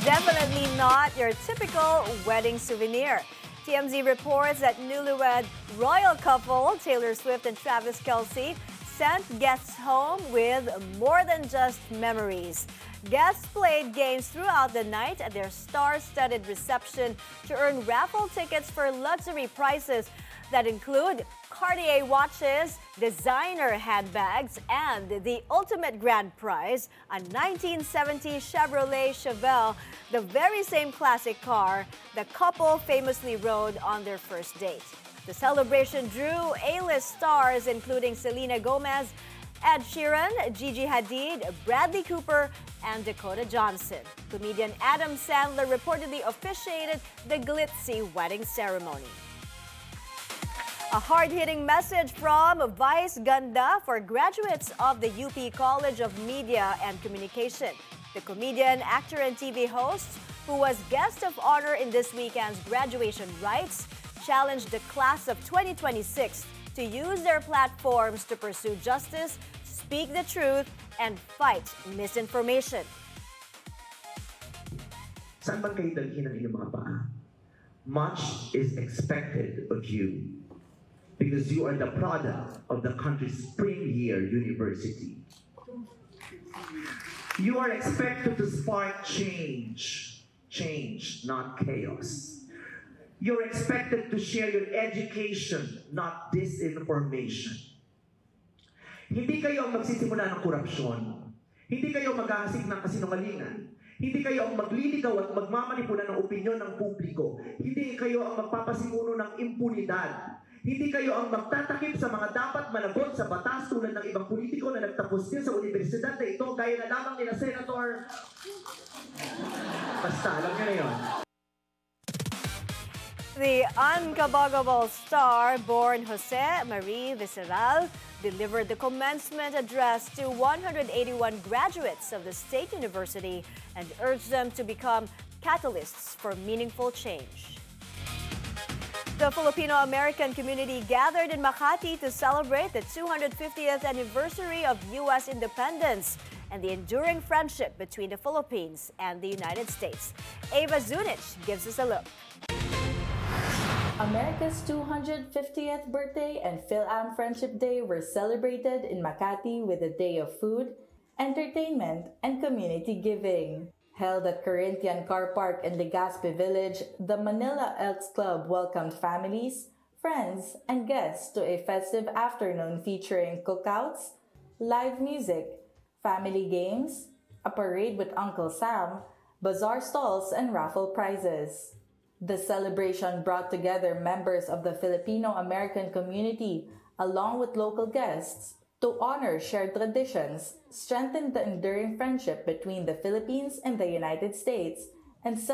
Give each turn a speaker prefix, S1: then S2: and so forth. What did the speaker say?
S1: definitely not your typical wedding souvenir. TMZ reports that newlywed royal couple Taylor Swift and Travis Kelce sent guests home with more than just memories. Guests played games throughout the night at their star-studded reception to earn raffle tickets for luxury prizes that include Cartier watches, designer handbags, and the ultimate grand prize, a 1970 Chevrolet Chevelle, the very same classic car the couple famously rode on their first date. The celebration drew A-list stars including Selena Gomez, Ed Sheeran, Gigi Hadid, Bradley Cooper, and Dakota Johnson. Comedian Adam Sandler reportedly officiated the glitzy wedding ceremony. A hard-hitting message from Vice Ganda for graduates of the UP College of Media and Communication. The comedian, actor, and TV host, who was guest of honor in this weekend's graduation rites, challenged the class of 2026 to use their platforms to pursue justice, speak the truth, and fight misinformation.
S2: Saan man kayo dalhin ang inyong mga paa? Much is expected of you because you are the product of the country's premier university. You are expected to spark change, not chaos. You're expected to share your education, not disinformation. Hindi kayo ang magsisimula ng korupsyon. Hindi kayo maghahasik ng kasinungalingan. Hindi kayo ang magliligaw at magmamanipula ng opinyon ng publiko. Hindi kayo ang magpapasimuno ng impunidad. Hindi kayo ang magtatakip sa mga dapat managot sa batas tulad ng ibang politiko na nagtapos din sa universidad na ito gaya na lamang nila Senator. Basta, alam niyo na yun.
S1: The unkabogable star-born Jose Marie Visceral delivered the commencement address to 181 graduates of the State University and urged them to become catalysts for meaningful change. The Filipino-American community gathered in Makati to celebrate the 250th anniversary of U.S. independence and the enduring friendship between the Philippines and the United States. Ava Zunich gives us a look.
S3: America's 250th birthday and PhilAm Friendship Day were celebrated in Makati with a day of food, entertainment, and community giving. Held at Corinthian Car Park in Legazpi Village, the Manila Elks Club welcomed families, friends, and guests to a festive afternoon featuring cookouts, live music, family games, a parade with Uncle Sam, bazaar stalls, and raffle prizes. The celebration brought together members of the Filipino-American community along with local guests to honor shared traditions, strengthen the enduring friendship between the Philippines and the United States, and